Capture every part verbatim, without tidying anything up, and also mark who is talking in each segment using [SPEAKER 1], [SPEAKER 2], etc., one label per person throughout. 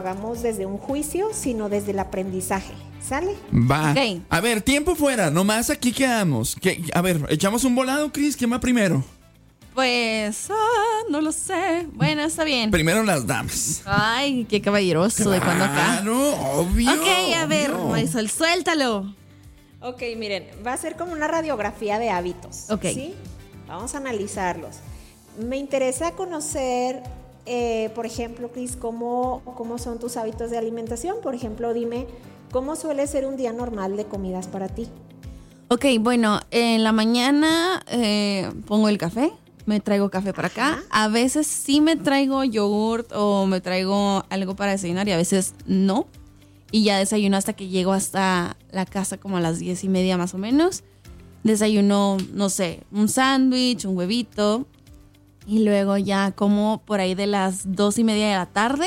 [SPEAKER 1] hagamos desde un juicio, sino desde el aprendizaje. ¿Sale?
[SPEAKER 2] Va.
[SPEAKER 3] Ok.
[SPEAKER 2] A ver, tiempo fuera. Nomás aquí quedamos. ¿Qué? A ver, ¿echamos un volado, Cris? ¿Quién va primero?
[SPEAKER 3] Pues, ah, no lo sé. Bueno, está bien.
[SPEAKER 2] Primero las damas.
[SPEAKER 3] Ay, qué caballeroso de cuando acá.
[SPEAKER 2] Claro, obvio.
[SPEAKER 3] Ok, a ver,
[SPEAKER 2] obvio.
[SPEAKER 3] Marisol, suéltalo.
[SPEAKER 1] Ok, miren, va a ser como una radiografía de hábitos.
[SPEAKER 3] Ok.
[SPEAKER 1] ¿Sí? Vamos a analizarlos. Me interesa conocer, eh, por ejemplo, Cris, cómo, cómo son tus hábitos de alimentación. Por ejemplo, dime, ¿cómo suele ser un día normal de comidas para ti?
[SPEAKER 3] Ok, bueno, en la mañana eh, pongo el café. Me traigo café para acá.
[SPEAKER 1] Ajá.
[SPEAKER 3] A veces sí me traigo yogurt o me traigo algo para desayunar y a veces no. Y ya desayuno hasta que llego hasta la casa como a las diez y media más o menos. Desayuno, no sé, un sándwich, un huevito. Y luego ya como por ahí de las dos y media de la tarde.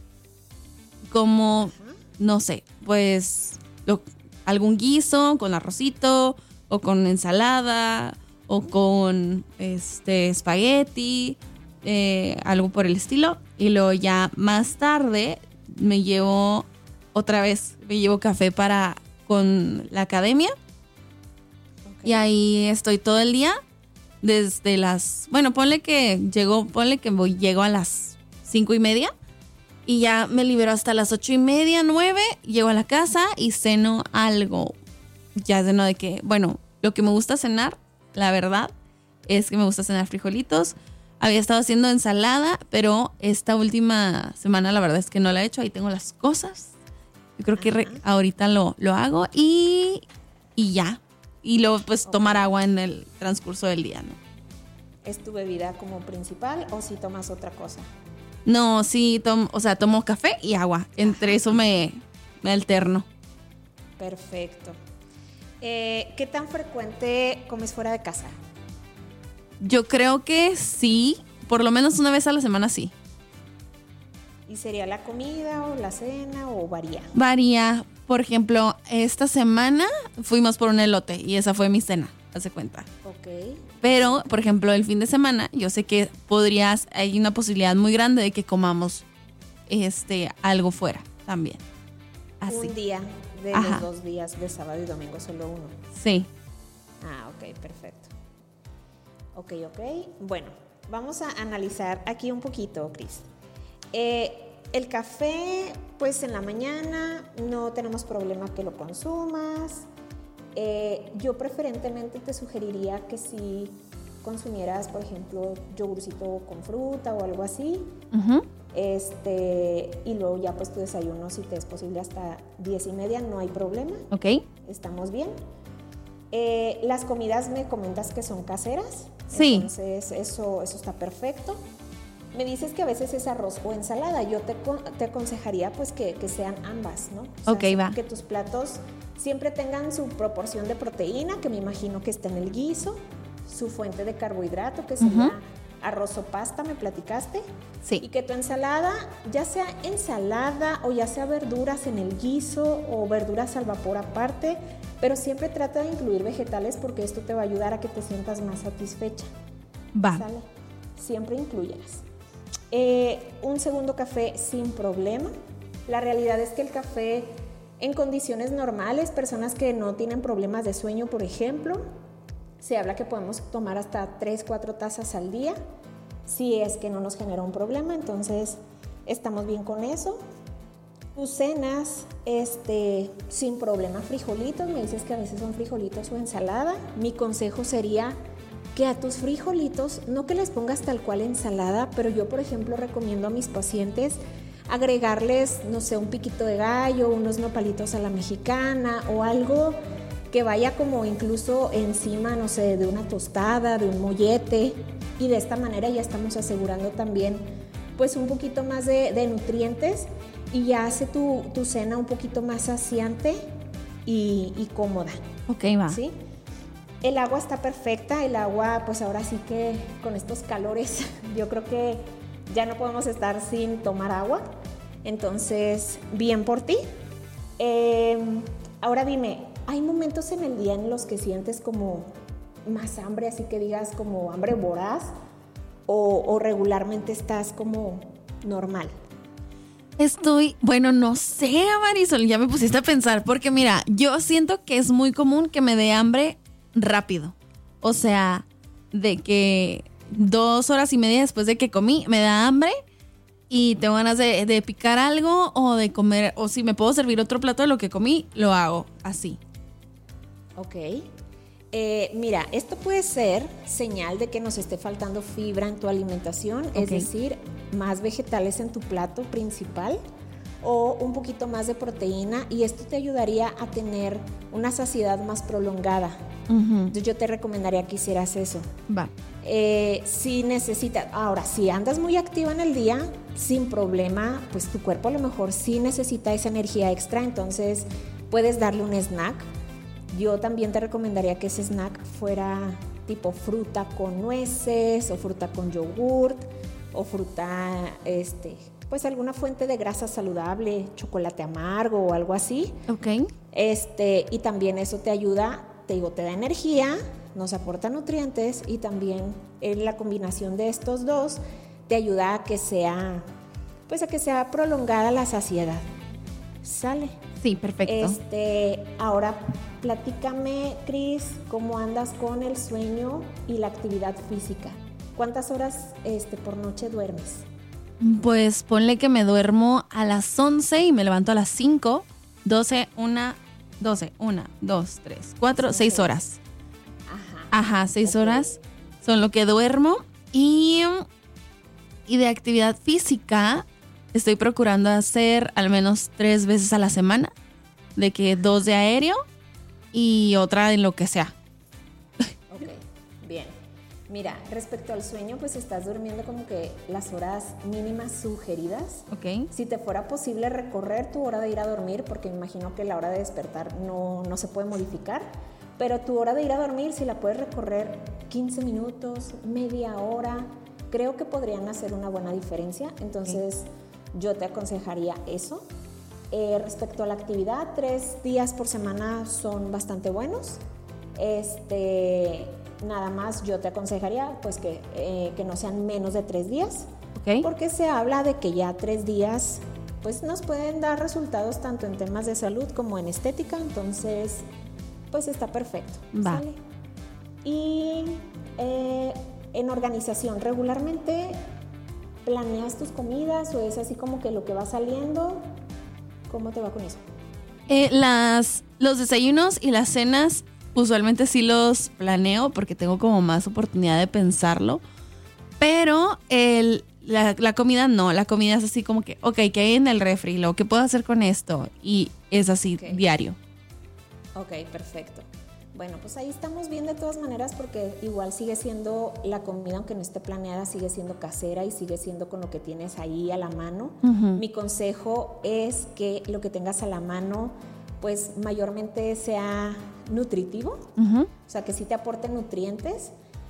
[SPEAKER 3] Como, no sé, pues lo- algún guiso con arrocito o con ensalada o con este espagueti, eh, algo por el estilo. Y luego ya más tarde me llevo otra vez, me llevo café para con la academia.
[SPEAKER 1] Ok.
[SPEAKER 3] Y ahí estoy todo el día desde las, bueno, ponle que llego, ponle que voy, llego a las cinco y media y ya me libero hasta las ocho y media, nueve, llego a la casa y ceno algo. Ya ceno de que, bueno, lo que me gusta cenar, la verdad, es que me gusta cenar frijolitos. Había estado haciendo ensalada, pero esta última semana la verdad es que no la he hecho. Ahí tengo las cosas. Yo creo que re- ahorita lo, lo hago y, y ya. Y luego pues tomar agua en el transcurso del día, ¿no?
[SPEAKER 1] ¿Es tu bebida como principal o si tomas otra cosa?
[SPEAKER 3] No, sí, tomo, o sea, tomo café y agua. Entre eso me, me alterno.
[SPEAKER 1] Perfecto. Eh, ¿Qué tan frecuente comes fuera de casa?
[SPEAKER 3] Yo creo que sí, por lo menos una vez a la semana sí.
[SPEAKER 1] ¿Y sería la comida o la cena o varía?
[SPEAKER 3] Varía. Por ejemplo, esta semana fuimos por un elote y esa fue mi cena, hace cuenta.
[SPEAKER 1] Ok.
[SPEAKER 3] Pero, por ejemplo, el fin de semana, yo sé que podrías, hay una posibilidad muy grande de que comamos este algo fuera también. Así.
[SPEAKER 1] Un día de
[SPEAKER 3] Ajá.
[SPEAKER 1] los dos días de sábado y domingo, solo uno.
[SPEAKER 3] Sí.
[SPEAKER 1] Ah, ok, perfecto. Ok, ok. Bueno, vamos a analizar aquí un poquito, Cris. Eh, el café, pues en la mañana no tenemos problema que lo consumas. Eh, yo preferentemente te sugeriría que si consumieras, por ejemplo, yogurcito con fruta o algo así.
[SPEAKER 3] Ujú.
[SPEAKER 1] Este, y luego ya pues tu desayuno, si te es posible hasta diez y media, no hay problema.
[SPEAKER 3] Ok.
[SPEAKER 1] Estamos bien. Eh, las comidas me comentas que son caseras.
[SPEAKER 3] Sí.
[SPEAKER 1] Entonces eso, eso está perfecto. Me dices que a veces es arroz o ensalada. Yo te, con- te aconsejaría pues que, que sean ambas, ¿no? O sea,
[SPEAKER 3] Ok, va.
[SPEAKER 1] que tus platos siempre tengan su proporción de proteína, que me imagino que está en el guiso, su fuente de carbohidrato, que sería
[SPEAKER 3] Ujú.
[SPEAKER 1] arroz o pasta, me platicaste.
[SPEAKER 3] Sí.
[SPEAKER 1] Y que tu ensalada, ya sea ensalada o ya sea verduras en el guiso o verduras al vapor aparte, pero siempre trata de incluir vegetales porque esto te va a ayudar a que te sientas más satisfecha.
[SPEAKER 3] Va.
[SPEAKER 1] ¿Sale? Siempre incluyeras. Eh, un segundo café sin problema. La realidad es que el café en condiciones normales, personas que no tienen problemas de sueño, por ejemplo, se habla que podemos tomar hasta tres, cuatro tazas al día, si es que no nos genera un problema, entonces estamos bien con eso. Tus cenas, este, sin problema, frijolitos, me dices que a veces son frijolitos o ensalada. Mi consejo sería que a tus frijolitos, no que les pongas tal cual ensalada, pero yo, por ejemplo, recomiendo a mis pacientes agregarles, no sé, un piquito de gallo, unos nopalitos a la mexicana o algo que vaya como incluso encima, no sé, de una tostada, de un mollete, y de esta manera ya estamos asegurando también pues un poquito más de, de nutrientes y ya hace tu, tu cena un poquito más saciante y, y cómoda.
[SPEAKER 3] Ok, va.
[SPEAKER 1] ¿Sí? El agua está perfecta, el agua pues ahora sí que con estos calores yo creo que ya no podemos estar sin tomar agua, entonces bien por ti. Eh, ahora dime, ¿hay momentos en el día en los que sientes como más hambre, así que digas como hambre voraz o, o regularmente estás como normal?
[SPEAKER 3] Estoy, bueno, no sé, Marisol, ya me pusiste a pensar, porque mira, yo siento que es muy común que me dé hambre rápido. O sea, de que dos horas y media después de que comí, me da hambre y tengo ganas de, de picar algo o de comer, o si me puedo servir otro plato de lo que comí, lo hago así.
[SPEAKER 1] Ok. Eh, mira, esto puede ser señal de que nos esté faltando fibra en tu alimentación, okay. Es decir, más vegetales en tu plato principal o un poquito más de proteína, y esto te ayudaría a tener una saciedad más prolongada. Uh-huh. Entonces yo te recomendaría que hicieras eso.
[SPEAKER 3] Va.
[SPEAKER 1] Eh, si necesitas, ahora, si andas muy activa en el día, sin problema, pues tu cuerpo a lo mejor sí necesita esa energía extra, entonces puedes darle un snack. Yo también te recomendaría que ese snack fuera tipo fruta con nueces o fruta con yogurt o fruta, este, pues alguna fuente de grasa saludable, chocolate amargo o algo así.
[SPEAKER 3] Ok.
[SPEAKER 1] Este, y también eso te ayuda, te digo, te da energía, nos aporta nutrientes, y también en la combinación de estos dos te ayuda a que sea, pues a que sea prolongada la saciedad. ¿Sale?
[SPEAKER 3] Sí, perfecto.
[SPEAKER 1] Este, ahora platícame, Cris, ¿cómo andas con el sueño y la actividad física? ¿Cuántas horas este, por noche duermes?
[SPEAKER 3] Pues ponle que me duermo a las once y me levanto a las cinco, doce, una, doce, una, dos, tres, cuatro, sí, seis horas.
[SPEAKER 1] Ajá.
[SPEAKER 3] Ajá, seis
[SPEAKER 1] okay.
[SPEAKER 3] horas son lo que duermo. Y, y de actividad física estoy procurando hacer al menos tres veces a la semana, de que dos de aéreo y otra en lo que sea.
[SPEAKER 1] Ok, bien. Mira, respecto al sueño, pues estás durmiendo como que las horas mínimas sugeridas.
[SPEAKER 3] Ok.
[SPEAKER 1] Si te fuera posible recorrer tu hora de ir a dormir, porque me imagino que la hora de despertar no, no se puede modificar, pero tu hora de ir a dormir, si la puedes recorrer quince minutos, media hora, creo que podrían hacer una buena diferencia. Entonces, okay. Yo te aconsejaría eso. Eh, respecto a la actividad, tres días por semana son bastante buenos. Este, nada más yo te aconsejaría pues que, eh, que no sean menos de tres días,
[SPEAKER 3] okay.
[SPEAKER 1] Porque se habla de que ya tres días pues nos pueden dar resultados tanto en temas de salud como en estética, entonces pues está perfecto.
[SPEAKER 3] Va.
[SPEAKER 1] ¿Sale? Y eh, en organización, regularmente ¿planeas tus comidas o es así como que lo que va saliendo? ¿Cómo te va con eso?
[SPEAKER 3] Eh, las, los desayunos y las cenas usualmente sí los planeo porque tengo como más oportunidad de pensarlo. Pero el, la, la comida no, la comida es así como que, ok, ¿qué hay en el refri? Lo que puedo hacer con esto, y es así, okay. Diario.
[SPEAKER 1] Ok, perfecto. Bueno, pues ahí estamos bien de todas maneras, porque igual sigue siendo la comida, aunque no esté planeada, sigue siendo casera y sigue siendo con lo que tienes ahí a la mano. Uh-huh. Mi consejo es que lo que tengas a la mano, pues mayormente sea nutritivo, uh-huh. O sea, que sí te aporte nutrientes,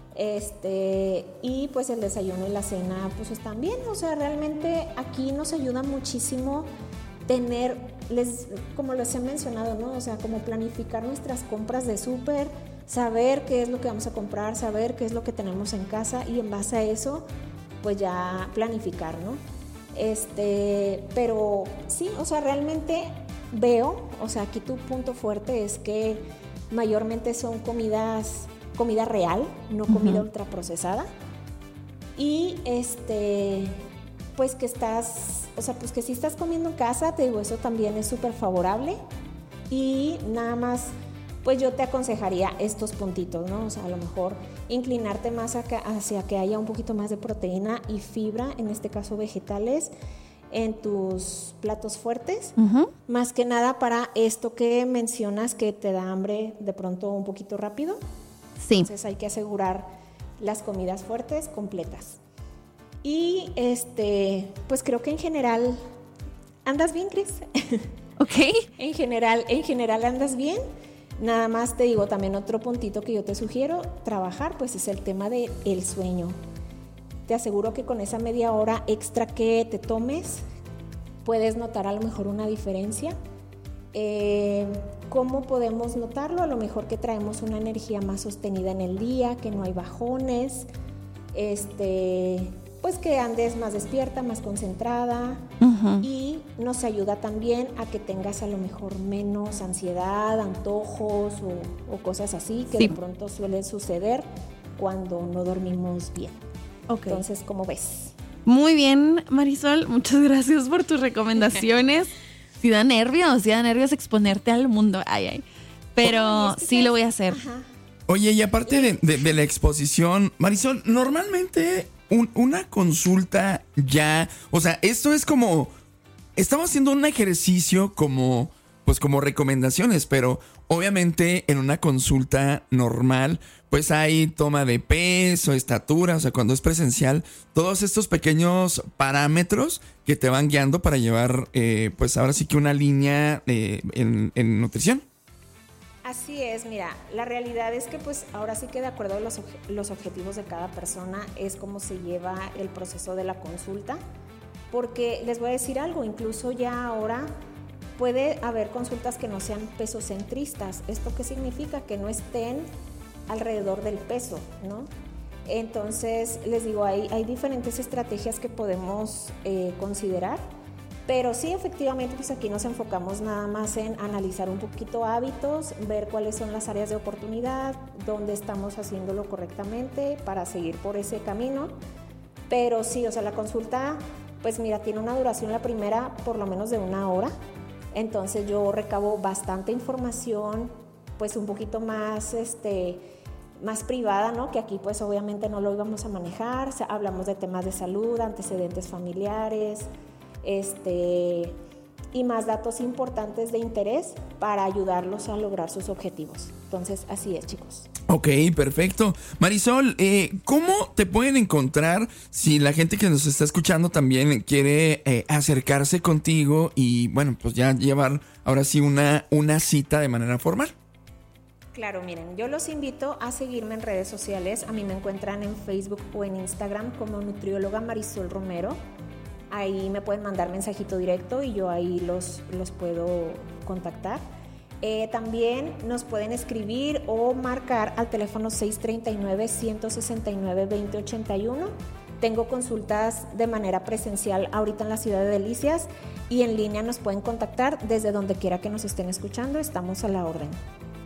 [SPEAKER 1] este, y pues el desayuno y la cena pues están bien. O sea, realmente aquí nos ayuda muchísimo tener, les, como les he mencionado, ¿no? O sea, como planificar nuestras compras de súper, saber qué es lo que vamos a comprar, saber qué es lo que tenemos en casa, y en base a eso, pues ya planificar, ¿no? Este, pero sí, o sea, realmente veo, o sea, aquí tu punto fuerte es que mayormente son comidas, comida real, no comida uh-huh. ultraprocesada, y este, pues que estás, o sea, pues que si estás comiendo en casa, te digo, eso también es súper favorable. Y nada más, pues yo te aconsejaría estos puntitos, ¿no? O sea, a lo mejor inclinarte más hacia, hacia que haya un poquito más de proteína y fibra, en este caso vegetales, en tus platos fuertes. Uh-huh. Más que nada para esto que mencionas, que te da hambre de pronto un poquito rápido.
[SPEAKER 3] Sí.
[SPEAKER 1] Entonces hay que asegurar las comidas fuertes completas. Y este, pues creo que en general andas bien, Cris.
[SPEAKER 3] Ok.
[SPEAKER 1] En general, en general andas bien. Nada más te digo, también otro puntito que yo te sugiero trabajar, pues es el tema del sueño. Te aseguro que con esa media hora extra que te tomes, puedes notar a lo mejor una diferencia. Eh, ¿Cómo podemos notarlo? A lo mejor que traemos una energía más sostenida en el día, que no hay bajones, este... pues que andes más despierta, más concentrada, uh-huh. uh-huh. y nos ayuda también a que tengas a lo mejor menos ansiedad, antojos o, o cosas así que sí. de pronto suelen suceder cuando no dormimos bien. Okay. Entonces, ¿cómo ves?
[SPEAKER 3] Muy bien, Marisol, muchas gracias por tus recomendaciones. Sí da nervios, sí da nervios exponerte al mundo, ay, ay. Pero oh, sí lo voy a hacer. Ajá.
[SPEAKER 2] Oye, y aparte de, de, de la exposición, Marisol, normalmente un, una consulta ya, o sea, esto es como, estamos haciendo un ejercicio como, pues como recomendaciones, pero obviamente en una consulta normal, pues hay toma de peso, estatura, o sea, cuando es presencial, todos estos pequeños parámetros que te van guiando para llevar, eh, pues ahora sí que una línea eh, en, en nutrición.
[SPEAKER 1] Así es, mira, la realidad es que pues ahora sí que de acuerdo a los, obje- los objetivos de cada persona es como se lleva el proceso de la consulta, porque les voy a decir algo, incluso ya ahora puede haber consultas que no sean pesocentristas. ¿Esto qué significa? Que no estén alrededor del peso, ¿no? Entonces, les digo, hay, hay diferentes estrategias que podemos eh, considerar, pero sí, efectivamente, pues aquí nos enfocamos nada más en analizar un poquito hábitos, ver cuáles son las áreas de oportunidad, dónde estamos haciéndolo correctamente para seguir por ese camino. Pero sí, o sea, la consulta, pues mira, tiene una duración la primera por lo menos de una hora. Entonces yo recabo bastante información, pues un poquito más, este, más privada, ¿no? Que aquí pues obviamente no lo íbamos a manejar. O sea, hablamos de temas de salud, antecedentes familiares, este, y más datos importantes de interés para ayudarlos a lograr sus objetivos. Entonces, así es, chicos.
[SPEAKER 2] Ok, perfecto. Marisol, eh, ¿cómo te pueden encontrar si la gente que nos está escuchando también quiere eh, acercarse contigo y, bueno, pues ya llevar ahora sí una, una cita de manera formal?
[SPEAKER 1] Claro, miren, yo los invito a seguirme en redes sociales. A mí me encuentran en Facebook o en Instagram como nutrióloga Marisol Romero. Ahí me pueden mandar mensajito directo y yo ahí los, los puedo contactar. Eh, también nos pueden escribir o marcar al teléfono seis tres nueve, uno seis nueve, dos cero ocho uno. Tengo consultas de manera presencial ahorita en la ciudad de Delicias y en línea nos pueden contactar desde donde quiera que nos estén escuchando. Estamos a la orden.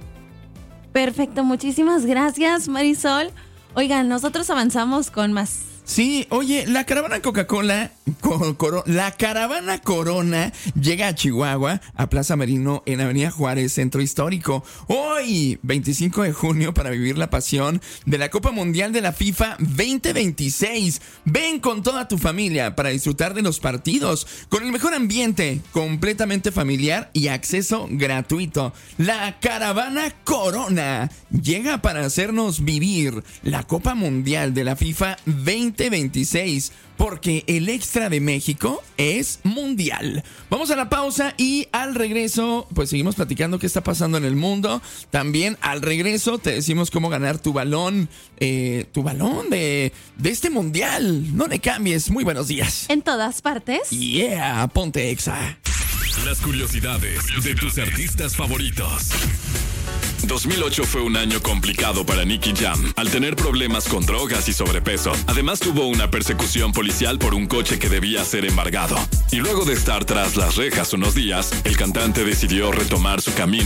[SPEAKER 3] Perfecto, muchísimas gracias, Marisol. Oigan, nosotros avanzamos con más.
[SPEAKER 2] Sí, oye, la caravana Coca-Cola, co- coro, la caravana Corona llega a Chihuahua, a Plaza Merino, en Avenida Juárez, Centro Histórico. Hoy, veinticinco de junio, para vivir la pasión de la Copa Mundial de la FIFA veinte veintiséis. Ven con toda tu familia para disfrutar de los partidos, con el mejor ambiente, completamente familiar y acceso gratuito. La caravana Corona llega para hacernos vivir la Copa Mundial de la FIFA veinte veintiséis, porque el extra de México es mundial. Vamos a la pausa y al regreso pues seguimos platicando qué está pasando en el mundo. También al regreso te decimos cómo ganar tu balón, eh, tu balón de, de este mundial. No le cambies. Muy buenos días.
[SPEAKER 3] En todas partes.
[SPEAKER 2] Yeah, ponte Exa.
[SPEAKER 4] Las curiosidades de tus artistas favoritos. dos mil ocho fue un año complicado para Nicky Jam, al tener problemas con drogas y sobrepeso. Además tuvo una persecución policial por un coche que debía ser embargado. Y luego de estar tras las rejas unos días, el cantante decidió retomar su camino